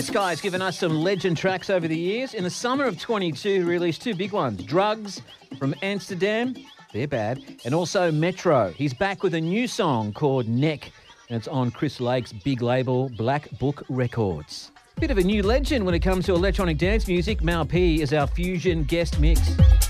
This guy's given us some legend tracks over the years. In the summer of 22, he released two big ones. Drugs from Amsterdam, they're bad, and also Metro. He's back with a new song called Neck, and it's on Chris Lake's big label, Black Book Records. Bit of a new legend when it comes to electronic dance music. Mal P is our fusion guest mix.